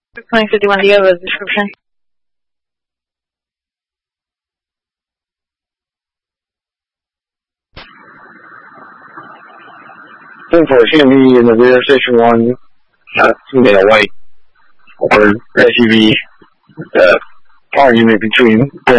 2051, do you have a description? For CMV in the rear, station 1, female white, or SUV, car unit between